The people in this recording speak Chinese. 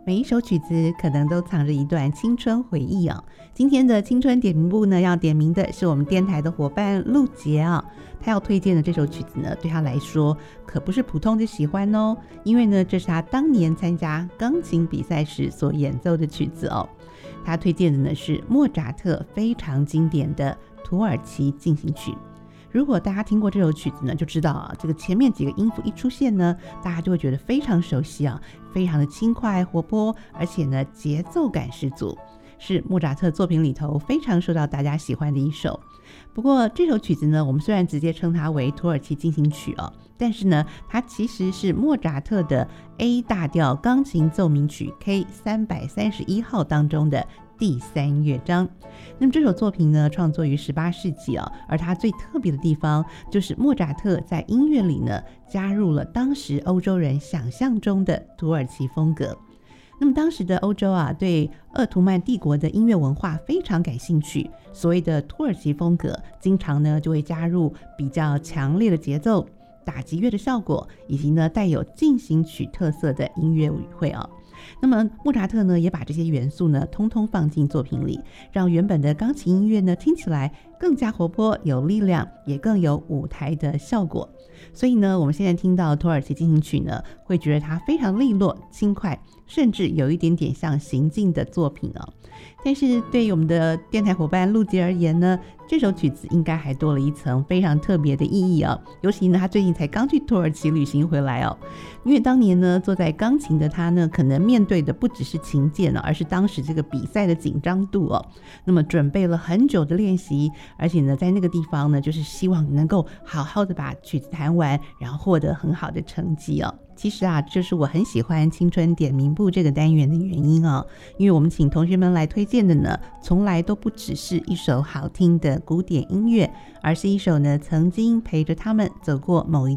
每一首曲子可能都藏着一段青春回忆啊。今天的青春点名部呢，要点名的是我们电台的伙伴陆杰啊，他要推荐的这首曲子呢，对他来说可不是普通的喜欢哦，因为呢，这是他当年参加钢琴比赛时所演奏的曲子哦。他推荐的呢是莫扎特非常经典的土耳其进行曲。如果大家听过这首曲子呢，就知道啊，这个前面几个音符一出现呢，大家就会觉得非常熟悉啊，非常的轻快活泼，而且呢节奏感十足，是莫扎特作品里头非常受到大家喜欢的一首。不过这首曲子呢，我们虽然直接称它为土耳其进行曲哦，但是呢，它其实是莫扎特的 A 大调钢琴奏鸣曲 K331 号当中的第3乐章。那么这首作品呢，创作于18世纪啊，而它最特别的地方就是莫扎特在音乐里呢，加入了当时欧洲人想象中的土耳其风格。那么当时的欧洲啊，对鄂图曼帝国的音乐文化非常感兴趣，所谓的土耳其风格经常呢就会加入比较强烈的节奏、打击乐的效果，以及呢带有进行曲特色的音乐语汇啊。那么莫扎特呢也把这些元素呢通通放进作品里，让原本的钢琴音乐呢听起来更加活泼有力量，也更有舞台的效果。所以呢我们现在听到土耳其进行曲呢，会觉得它非常利落轻快，甚至有一点点像行进的作品哦。但是对于我们的电台伙伴陆杰而言呢，这首曲子应该还多了一层非常特别的意义哦。尤其呢他最近才刚去土耳其旅行回来哦，因为当年呢坐在钢琴的他呢，可能面对的不只是琴键而是当时这个比赛的紧张度哦。那么准备了很久的练习，而且呢在那个地方呢，就是希望能够好好的把曲子弹完，然后获得很好的成绩哦。其实啊，这是我很喜欢青春点名部这个单元的原因哦，因为我们请同学们来推荐的呢，从来都不只是一首好听的古典音乐，而是一首呢曾经陪着他们走过某一